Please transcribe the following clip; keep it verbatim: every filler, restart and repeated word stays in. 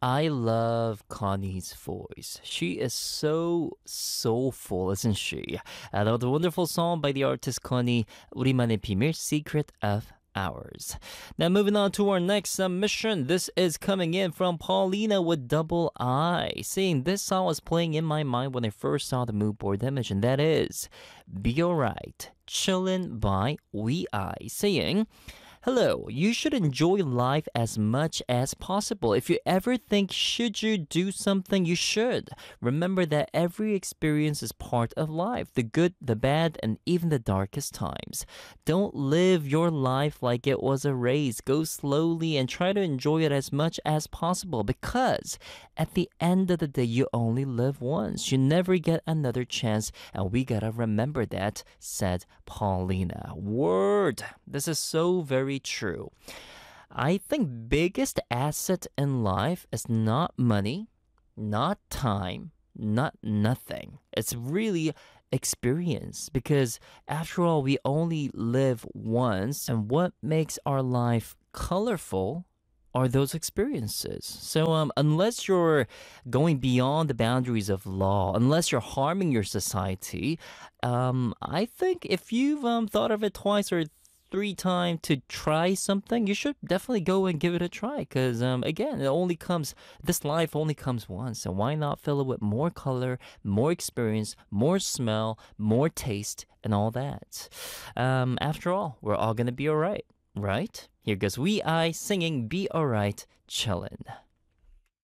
I love Connie's voice. She is so soulful, isn't she? I love the wonderful song by the artist Connie, 우리만의 비밀, Secret of Ours. Now, moving on to our next submission. This is coming in from Paulina with double I, saying this song was playing in my mind when I first saw the mood board image, and that is Be Alright, Chillin' by We I, saying, hello, you should enjoy life as much as possible. If you ever think, should you do something, you should. Remember that every experience is part of life, the good, the bad, and even the darkest times. Don't live your life like it was a race. Go slowly and try to enjoy it as much as possible because at the end of the day, you only live once. You never get another chance, and we gotta remember that, said Paulina. Word! This is so very true. I think biggest asset in life is not money, not time, not nothing. It's really experience because after all, we only live once, and what makes our life colorful are those experiences. So um, unless you're going beyond the boundaries of law, unless you're harming your society, um, I think if you've um, thought of it twice or three times to try something, you should definitely go and give it a try. Because um, again, it only comes, this life only comes once. So why not fill it with more color, more experience, more smell, more taste, and all that? Um, after all, we're all gonna be alright, right? Here goes We I singing Be Alright, Chillin'.